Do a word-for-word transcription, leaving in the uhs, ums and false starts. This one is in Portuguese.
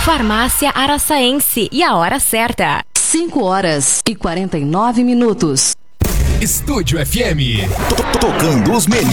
Farmácia Araçaense e a hora certa. cinco horas e quarenta e nove minutos. Estúdio F M. Tocando os melhores.